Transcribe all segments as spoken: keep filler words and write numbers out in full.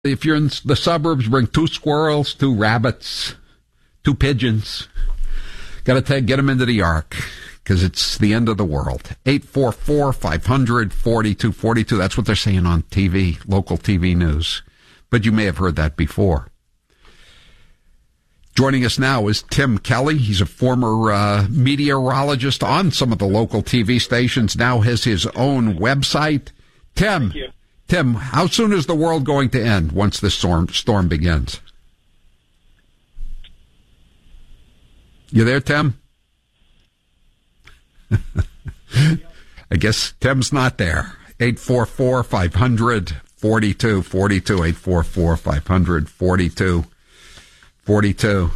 If you're in the suburbs, bring two squirrels, two rabbits, two pigeons. Got to get them into the ark because it's the end of the world. eight four four, five hundred, forty-two forty-two. That's what they're saying on T V, local T V news. But you may have heard that before. Joining us now is Tim Kelly. He's a former uh, meteorologist on some of the local T V stations, now has his own website. Tim. Thank you. Tim, how soon is the world going to end once this storm storm begins? You there, Tim? I guess Tim's not there. eight four four, five hundred, forty-two forty-two. eight four four, five hundred, forty-two forty-two.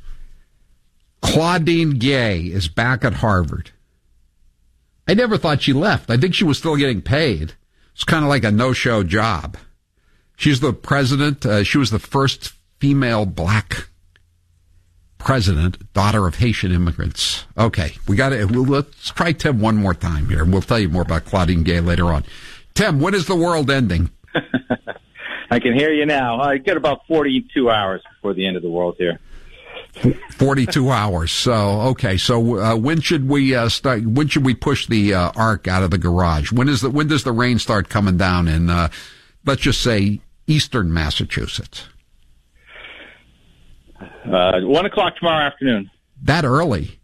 Claudine Gay is back at Harvard. I never thought she left. I think she was still getting paid. It's kind of like a no-show job. She's the president. Uh, she was the first female black president, daughter of Haitian immigrants. Okay, we got to. We'll, let's try Tim one more time here, and we'll tell you more about Claudine Gay later on. Tim, when is the world ending? I can hear you now. I get about forty-two hours before the end of the world here. forty-two hours. So, okay. So, uh, when should we uh, start? When should we push the uh, ark out of the garage? When is the when does the rain start coming down in, uh, let's just say, eastern Massachusetts? Uh, one o'clock tomorrow afternoon. That early?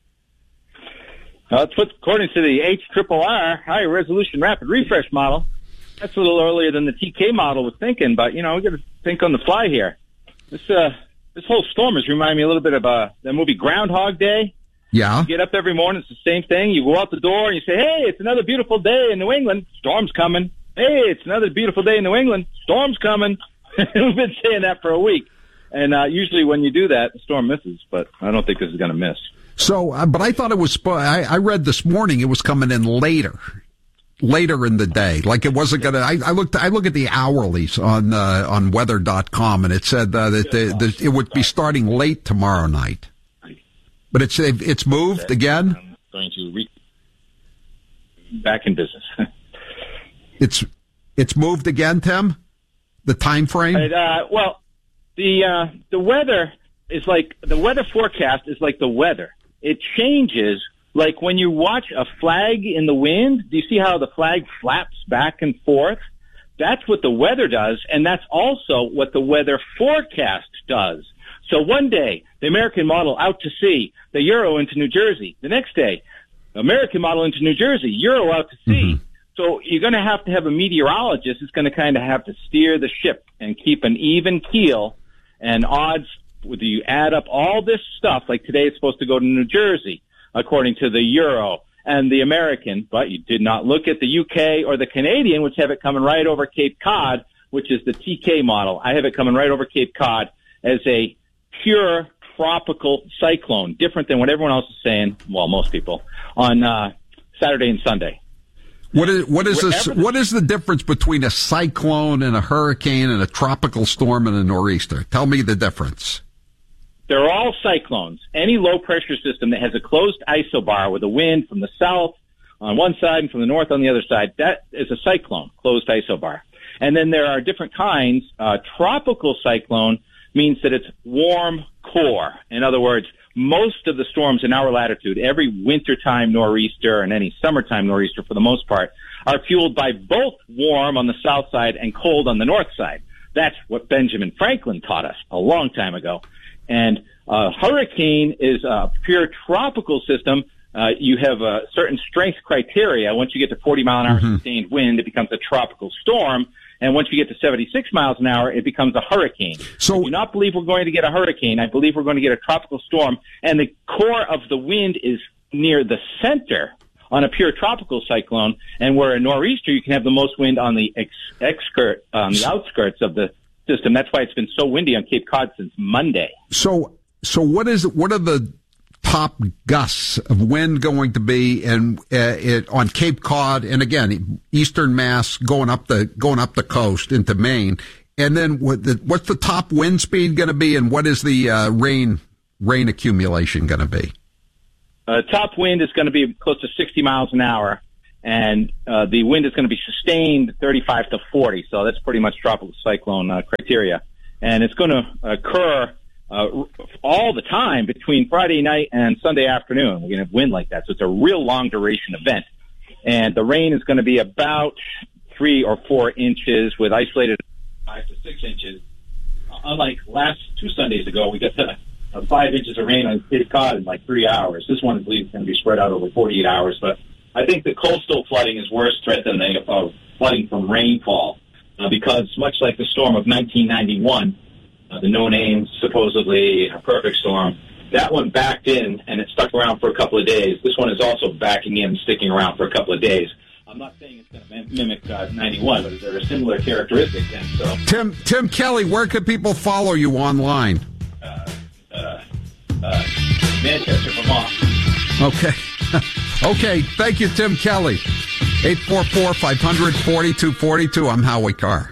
Uh, that's what, according to the H R R R, High Resolution Rapid Refresh model. That's a little earlier than the T K model was thinking, but you know we got to think on the fly here. This uh. This whole storm is reminding me a little bit of uh, the movie Groundhog Day. Yeah. You get up every morning, it's the same thing. You go out the door and you say, hey, it's another beautiful day in New England. Storm's coming. Hey, it's another beautiful day in New England. Storm's coming. We've been saying that for a week. And uh, usually when you do that, the storm misses, but I don't think this is going to miss. So, uh, but I thought it was, I, I read this morning it was coming in later. Later in the day, like it wasn't gonna. I, I looked. I look at the hourlies on uh, on weather dot com, and it said uh, that the, the, it would be starting late tomorrow night. But it's it's moved again. I'm going to re- back in business. it's it's moved again, Tim. The time frame. And, uh, well, the uh, the weather is like the weather forecast is like the weather. It changes. Like when you watch a flag in the wind, do you see how the flag flaps back and forth? That's what the weather does, and that's also what the weather forecast does. So one day, the American model out to sea, the Euro into New Jersey. The next day, American model into New Jersey, Euro out to sea. Mm-hmm. So you're going to have to have a meteorologist who's going to kind of have to steer the ship and keep an even keel and odds. Whether you add up all this stuff, like today it's supposed to go to New Jersey, according to the Euro and the American, but you did not look at the U K or the Canadian, which have it coming right over Cape Cod, which is the T K model. I have it coming right over Cape Cod as a pure tropical cyclone, different than what everyone else is saying, well, most people, on uh, Saturday and Sunday. What is what is this, what is the difference between a cyclone and a hurricane and a tropical storm and a nor'easter? Tell me the difference. They're all cyclones. Any low-pressure system that has a closed isobar with a wind from the south on one side and from the north on the other side, that is a cyclone, closed isobar. And then there are different kinds. Uh, tropical cyclone means that it's warm core. In other words, most of the storms in our latitude, every wintertime nor'easter and any summertime nor'easter for the most part, are fueled by both warm on the south side and cold on the north side. That's what Benjamin Franklin taught us a long time ago. And a hurricane is a pure tropical system. Uh, you have a certain strength criteria. Once you get to forty mile an hour mm-hmm. sustained wind, it becomes a tropical storm. And once you get to seventy-six miles an hour, it becomes a hurricane. So I do not believe we're going to get a hurricane. I believe we're going to get a tropical storm. And the core of the wind is near the center on a pure tropical cyclone. And where a nor'easter, you can have the most wind on the ex- excurt, on the outskirts of the system. That's why it's been so windy on Cape Cod since Monday. So, so what is what are the top gusts of wind going to be and uh, it, on Cape Cod and again Eastern Mass going up the going up the coast into Maine, and then what the, what's the top wind speed going to be, and what is the uh, rain rain accumulation going to be? Uh, top wind is going to be close to sixty miles an hour. and uh, the wind is going to be sustained thirty-five to forty. So that's pretty much tropical cyclone uh, criteria, and it's going to occur uh, all the time between Friday night and Sunday afternoon. We're going to have wind like that, so it's a real long duration event, and the rain is going to be about three or four inches with isolated five to six inches. Unlike last two Sundays ago, we got the, uh, five inches of rain on Cape Cod in like three hours. This one is going to be spread out over forty-eight hours, but I think the coastal flooding is worse threat than the uh, flooding from rainfall uh, because much like the storm of nineteen ninety-one, uh, the no-name, supposedly a perfect storm, that one backed in and it stuck around for a couple of days. This one is also backing in and sticking around for a couple of days. I'm not saying it's going to mimic uh, ninety-one, but there are similar characteristics. And so, Tim Tim Kelly, where can people follow you online? Uh, uh, uh, Manchester, Vermont. Okay. Okay. Thank you, Tim Kelly. eight four four, five hundred, forty-two forty-two. I'm Howie Carr.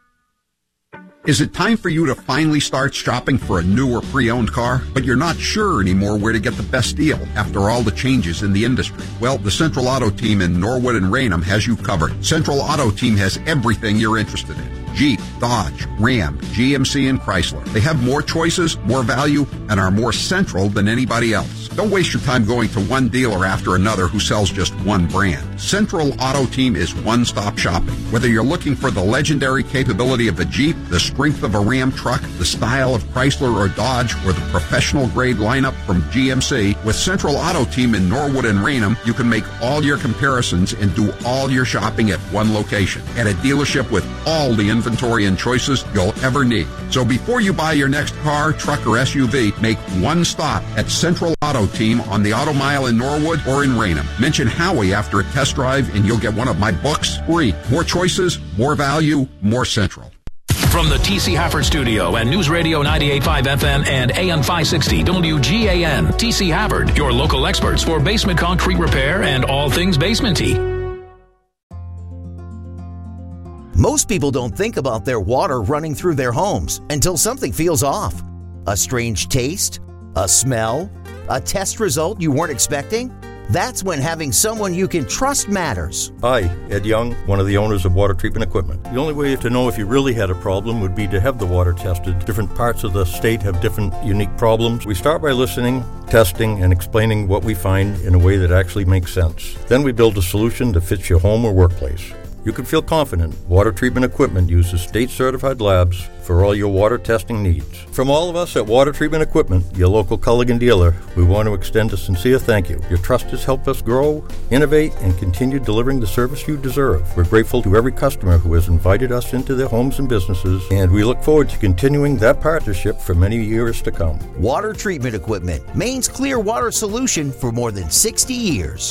Is it time for you to finally start shopping for a new or pre-owned car, but you're not sure anymore where to get the best deal after all the changes in the industry? Well, the Central Auto Team in Norwood and Raynham has you covered. Central Auto Team has everything you're interested in. Jeep, Dodge, Ram, G M C, and Chrysler. They have more choices, more value, and are more central than anybody else. Don't waste your time going to one dealer after another who sells just one brand. Central Auto Team is one-stop shopping. Whether you're looking for the legendary capability of a Jeep, the strength of a Ram truck, the style of Chrysler or Dodge, or the professional-grade lineup from G M C, with Central Auto Team in Norwood and Raynham, you can make all your comparisons and do all your shopping at one location, at a dealership with all the inventory and choices you'll ever need. So before you buy your next car, truck, or S U V, make one stop at Central Auto Team on the Auto Mile in Norwood or in Raynham. Mention Howie after a test drive and you'll get one of my books free. More choices, more value, more Central. From the T C Hafford Studio and News Radio ninety-eight point five F M and A M five sixty W G A N, T C Hafford, your local experts for basement concrete repair and all things basement-y. Most people don't think about their water running through their homes until something feels off. A strange taste? A smell? A test result you weren't expecting? That's when having someone you can trust matters. Hi, Ed Young, one of the owners of Water Treatment Equipment. The only way to know if you really had a problem would be to have the water tested. Different parts of the state have different unique problems. We start by listening, testing, and explaining what we find in a way that actually makes sense. Then we build a solution that fits your home or workplace. You can feel confident Water Treatment Equipment uses state-certified labs for all your water testing needs. From all of us at Water Treatment Equipment, your local Culligan dealer, we want to extend a sincere thank you. Your trust has helped us grow, innovate, and continue delivering the service you deserve. We're grateful to every customer who has invited us into their homes and businesses, and we look forward to continuing that partnership for many years to come. Water Treatment Equipment, Maine's clear water solution for more than sixty years.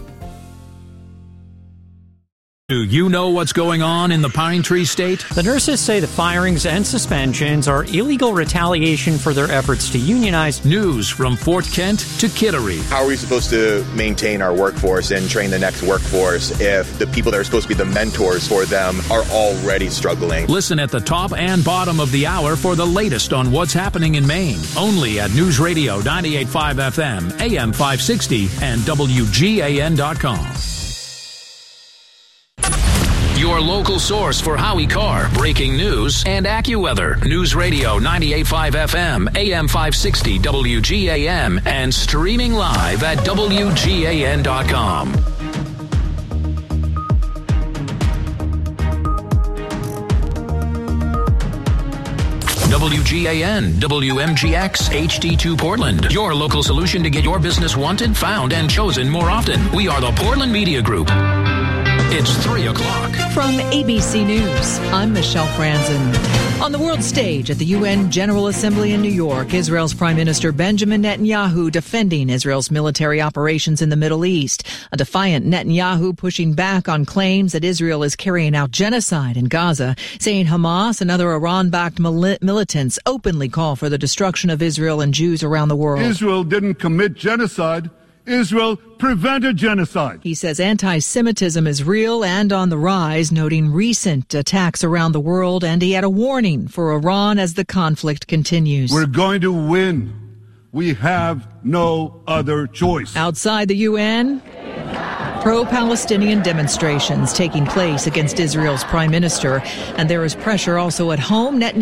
Do you know what's going on in the Pine Tree State? The nurses say the firings and suspensions are illegal retaliation for their efforts to unionize. News from Fort Kent to Kittery. How are we supposed to maintain our workforce and train the next workforce if the people that are supposed to be the mentors for them are already struggling? Listen at the top and bottom of the hour for the latest on what's happening in Maine. Only at News Radio ninety-eight point five F M, A M five sixty, and W G A N dot com. Your local source for Howie Carr, breaking news, and AccuWeather. News Radio ninety-eight point five F M, A M five sixty, W G A N, and streaming live at W G A N dot com. W G A N, W M G X, H D two Portland. Your local solution to get your business wanted, found, and chosen more often. We are the Portland Media Group. It's three o'clock. From A B C News, I'm Michelle Franzen. On the world stage at the U N General Assembly in New York, Israel's Prime Minister Benjamin Netanyahu defending Israel's military operations in the Middle East. A defiant Netanyahu pushing back on claims that Israel is carrying out genocide in Gaza, saying Hamas and other Iran-backed mil- militants openly call for the destruction of Israel and Jews around the world. Israel didn't commit genocide. Israel prevented genocide. He says anti-Semitism is real and on the rise, noting recent attacks around the world, and he had a warning for Iran as the conflict continues. We're going to win. We have no other choice. Outside the U N, pro-Palestinian demonstrations taking place against Israel's prime minister, and there is pressure also at home. Netanyahu